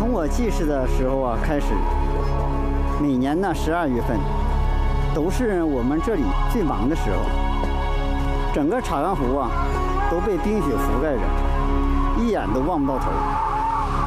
从我记事的时候开始，每年的12月份都是我们这里最忙的时候。整个茶园湖都被冰雪覆盖着，一眼都望不到头。